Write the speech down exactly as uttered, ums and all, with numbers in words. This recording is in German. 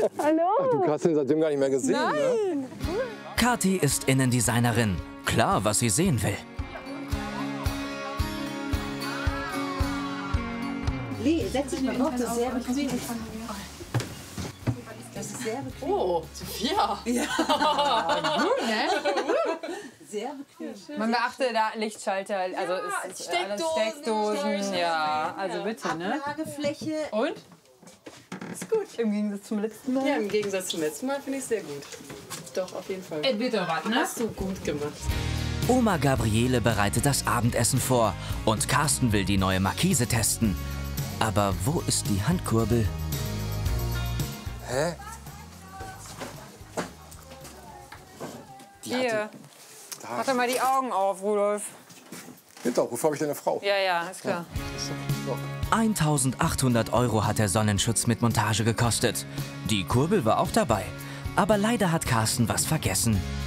Hallo. Ach, du hast ihn seitdem gar nicht mehr gesehen, Nein. ne? Kathi ist Innendesignerin. Klar, was sie sehen will. Lee, setz dich mal drauf, das ist sehr bequem. Das ist sehr bequem. Oh, Sophia. Ja. Gut, ne? Sehr bequem. Man beachte da Lichtschalter, also ja, es ist alles Steckdosen, ja, also bitte, ne? Ablagefläche. Und? Ist gut. Im Gegensatz zum letzten Mal? Ja, im Gegensatz zum letzten Mal finde ich es sehr gut. Doch, auf jeden Fall. Es wird doch was, ne? Hast du gut gemacht. Oma Gabriele bereitet das Abendessen vor und Carsten will die neue Markise testen. Aber wo ist die Handkurbel? Hä? Die Hier, Da. mach doch mal die Augen auf, Rudolf. Hinter, wofür habe ich deine Frau? Ja, ja, ist klar. So. eintausendachthundert Euro hat der Sonnenschutz mit Montage gekostet. Die Kurbel war auch dabei. Aber leider hat Carsten was vergessen.